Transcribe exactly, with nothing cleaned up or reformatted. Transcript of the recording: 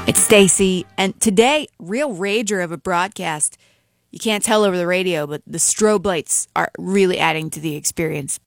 It's Stacy, and today, real rager of a broadcast. You can't tell over the radio, but the strobe lights are really adding to the experience.